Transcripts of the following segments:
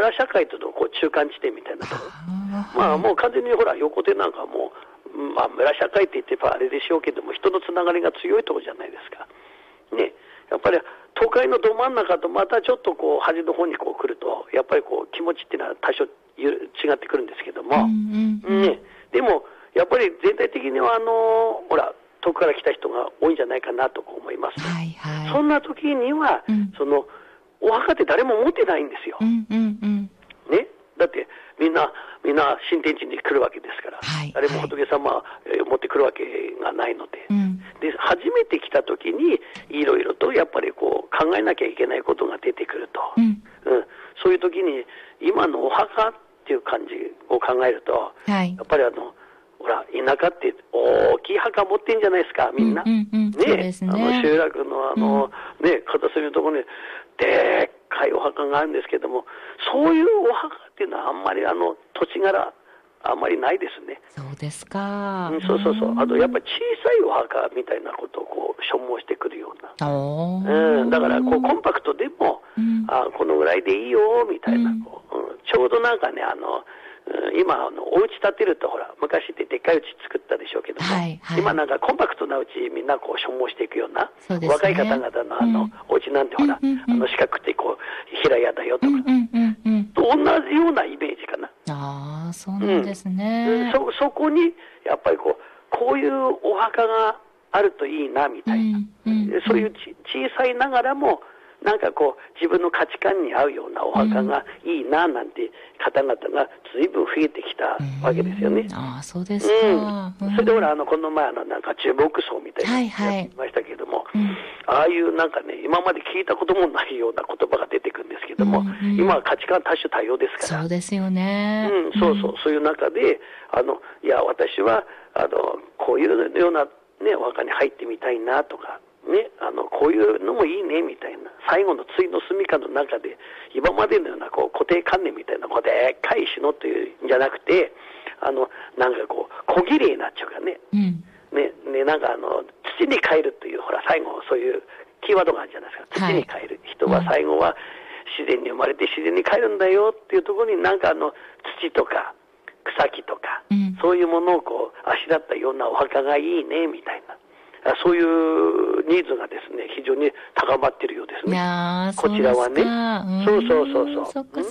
村社会とのこう中間地点みたいなところ。もう完全にほら、横手なんかもう、村社会って言ってばあれでしょうけども、人のつながりが強いところじゃないですか。ね。やっぱり都会のど真ん中とまたちょっとこう端の方にこう来ると、やっぱりこう気持ちっていうのは多少違ってくるんですけども、ね。でも、やっぱり全体的にはほら、遠くから来た人が多いんじゃないかなと思います。そんな時には、お墓って誰も持ってないんですよ。ね。だってみんな新天地に来るわけですから、誰も仏様持ってくるわけがないので、で初めて来た時にいろいろとやっぱりこう考えなきゃいけないことが出てくると、そういう時に今のお墓っていう感じを考えると、やっぱりほら田舎って大きい墓持ってんじゃないですかみんな、ね、集落の片隅のところにでっかいお墓があるんですけども、そういうお墓っていうのはあんまり土地柄あんまりないですね。 そうですか。 そう。あとやっぱり小さいお墓みたいなことをこう消耗してくるような。だからこうコンパクトでも、このぐらいでいいよみたいな、ちょうどなんかね今お家建てるとほら昔ってでっかい家作ったでしょうけども、今なんかコンパクトな家みんなこう消耗していくような、若い方々のお家なんてほら、四角くてこう平屋だよとか、と同じようなイメージかな。 そうなんですね。 そこにやっぱりこういうお墓があるといいなみたいな、そういう小さいながらもなんかこう自分の価値観に合うようなお墓がいいななんて方々が随分増えてきたわけですよね。 そうですか。 それでほらこの前なんか樹木葬みたいなやってましたけども、ああいうなんかね今まで聞いたこともないような言葉が出てくるんですけども、今は価値観多種多様ですから。 そうですよね。 そういう中でいや私はこういうようなねお墓に入ってみたいなとか。ね、こういうのもいいねみたいな、最後の対の住みかの中で今までのようなこう固定観念みたいなでっかい石のというんじゃなくてなんかこう小綺麗なっちゃうかね、なんか土に帰るというほら最後そういうキーワードがあるじゃないですか。土に帰る、人は最後は自然に生まれて自然に帰るんだよっていうところになんか土とか草木とか、そういうものをこうあしらったようなお墓がいいねみたいな。そういうニーズがですね、非常に高まっているようですね。こちらはね。そう。 そっか。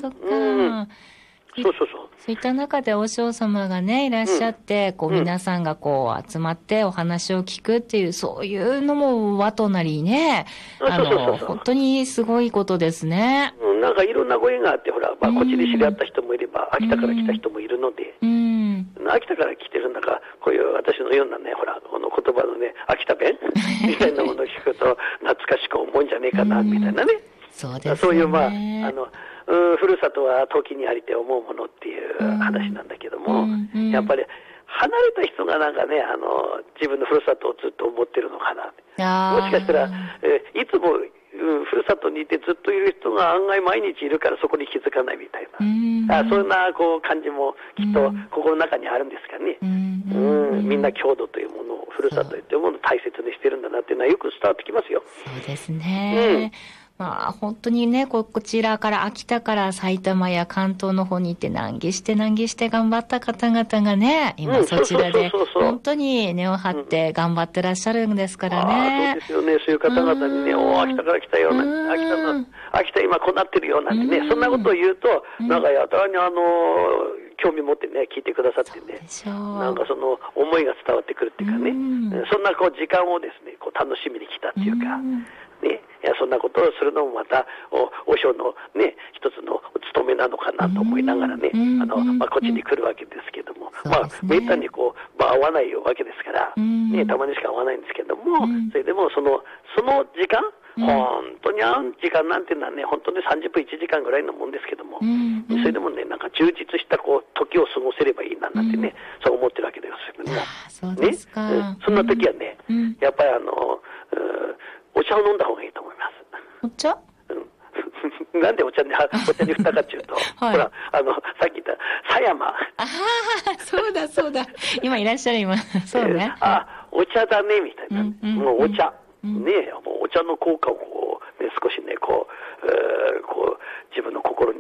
そういった中で和尚様がね、いらっしゃって、皆さんが集まってお話を聞くっていう、そういうのも和となりね、本当にすごいことですね。 なんかいろんなご縁があって、ほら、こっちで知り合った人もいれば、秋田から来た人もいるので、秋田から来てるんだから、こういう私のようなね、ほら、この言葉のね、秋田弁みたいなものを聞くと、懐かしく思うんじゃねえかな、みたいなね。 そうですね。 そういう、ふるさとは時にありて思うものっていう話なんだけども、やっぱり離れた人がなんかね、自分のふるさとをずっと思ってるのかな。もしかしたら、いつも、ふるさとにいてずっといる人が案外毎日いるからそこに気づかないみたいな。そんな感じもきっと心の中にあるんですかね。みんな郷土というものを、ふるさとというものを大切にしてるんだなっていうのはよく伝わってきますよ。 そうですね。本当にね、こちらから秋田から埼玉や関東の方に行って難儀して頑張った方々がね、今そちらで本当に根を張って頑張ってらっしゃるんですからね。 そうですよね。そういう方々にね、秋田から来たような、秋田今こうなってるようなんてね、そんなことを言うと、なんかやたらに興味持ってね、聞いてくださってね、なんかその思いが伝わってくるっていうかね、そんな時間をですね、楽しみに来たっていうか、ね、いやそんなことをするのもまた和尚のね一つの務めなのかなと思いながらね、こっちに来るわけですけども、めったに会わないわけですから、ね、たまにしか会わないんですけども、それでもその時間、本当に会う時間なんていうのはね、本当に30分1時間ぐらいのもんですけども、それでもね、なんか充実した時を過ごせればいいななんてね、そう思ってるわけですけども、 そうですか。 そんな時はね、やっぱりお茶を飲んだ方がいいと思います。 お茶？ なんでお茶に振ったかっていうと、ほら、さっき言った狭山。 そうだ。今いらっしゃるそうね。 お茶だね、みたいな。もうお茶。ねえ、もうお茶の効果を少しね、自分の心に